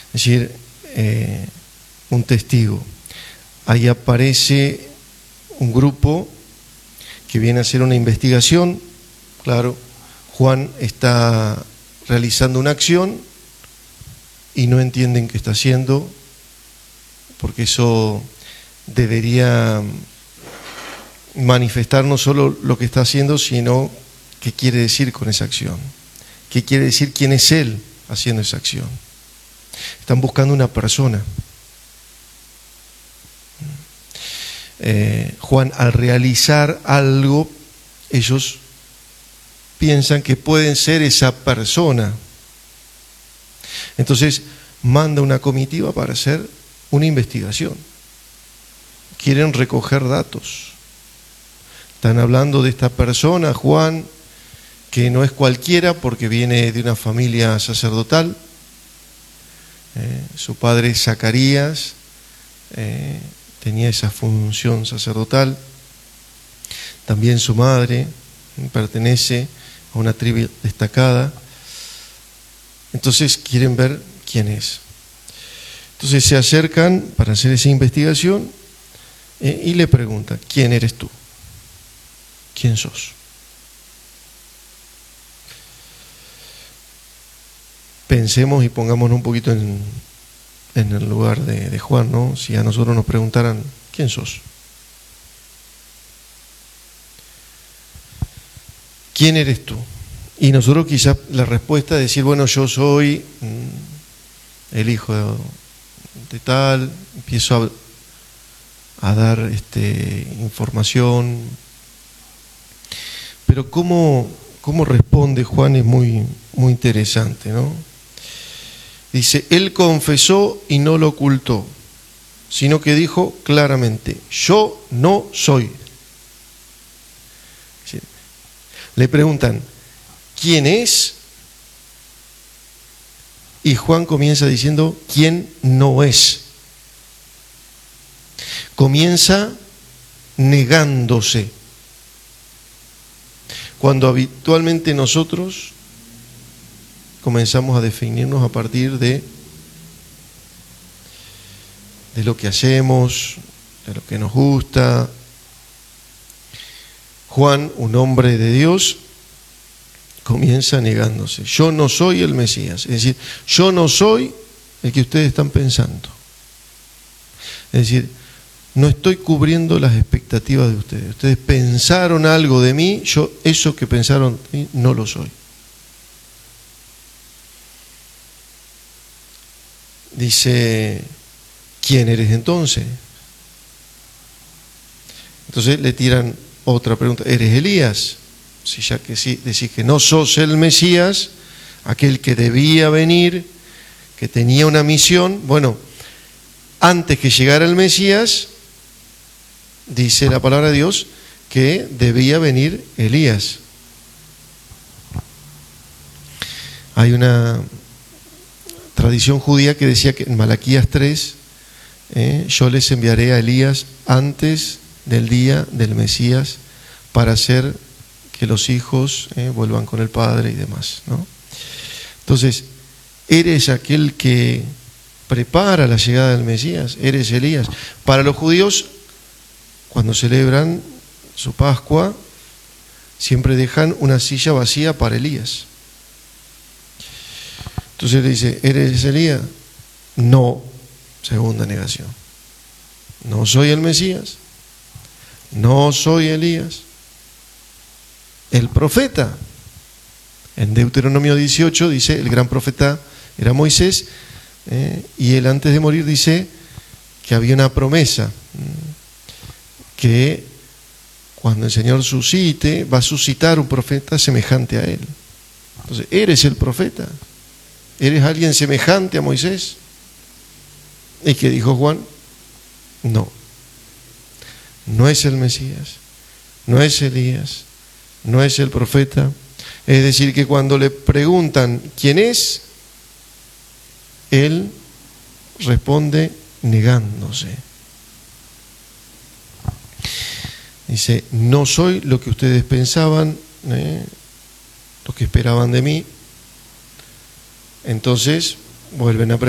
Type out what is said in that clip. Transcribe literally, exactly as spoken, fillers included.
Es decir, eh, un testigo. Ahí aparece un grupo que viene a hacer una investigación. Claro, Juan está realizando una acción y no entienden qué está haciendo, porque eso debería manifestar no solo lo que está haciendo, sino qué quiere decir con esa acción, qué quiere decir quién es él haciendo esa acción. Están buscando una persona. Eh, Juan, al realizar algo, ellos piensan que pueden ser esa persona. Entonces manda una comitiva para hacer una investigación. Quieren recoger datos. Están hablando de esta persona, Juan, que no es cualquiera porque viene de una familia sacerdotal. Eh, su padre Zacarías eh, tenía esa función sacerdotal. También su madre pertenece a una tribu destacada. Entonces quieren ver quién es. Entonces se acercan para hacer esa investigación eh, y le preguntan: ¿quién eres tú? ¿Quién sos? Pensemos y pongámonos un poquito en, en el lugar de, de Juan, ¿no? Si a nosotros nos preguntaran: ¿quién sos? ¿Quién eres tú? Y nosotros quizás la respuesta es decir: bueno, yo soy el hijo de, de tal, empiezo a, a dar este, información. Pero cómo, cómo responde Juan es muy, muy interesante, ¿no? Dice: él confesó y no lo ocultó, sino que dijo claramente: yo no soy. Le preguntan: ¿quién es? Y Juan comienza diciendo: ¿quién no es? Comienza negándose. Cuando habitualmente nosotros comenzamos a definirnos a partir de, de lo que hacemos, de lo que nos gusta. Juan, un hombre de Dios, comienza negándose. Yo no soy el Mesías. Es decir, yo no soy el que ustedes están pensando. Es decir, no estoy cubriendo las expectativas de ustedes. Ustedes pensaron algo de mí, yo eso que pensaron de mí no lo soy. Dice: ¿quién eres entonces? Entonces le tiran otra pregunta: ¿eres Elías? Si ya que sí, decís que no sos el Mesías, aquel que debía venir, que tenía una misión. Bueno, antes que llegara el Mesías, dice la palabra de Dios que debía venir Elías. Hay una tradición judía que decía que en Malaquías tres, eh, yo les enviaré a Elías antes del día del Mesías para hacer que los hijos eh, vuelvan con el Padre y demás, ¿no? Entonces, eres aquel que prepara la llegada del Mesías, eres Elías. Para los judíos, cuando celebran su Pascua, siempre dejan una silla vacía para Elías. Entonces le dice: ¿eres Elías? No. Segunda negación. No soy el Mesías. No soy Elías. El profeta. En Deuteronomio dieciocho dice: el gran profeta era Moisés, eh, y él antes de morir dice que había una promesa, que cuando el Señor suscite, va a suscitar un profeta semejante a él. Entonces, ¿eres el profeta? ¿Eres alguien semejante a Moisés? ¿Y qué dijo Juan? No. No es el Mesías, no es Elías, no es el profeta. Es decir, que cuando le preguntan quién es, él responde negándose. Dice: no soy lo que ustedes pensaban, eh, lo que esperaban de mí. Entonces vuelven a preguntar.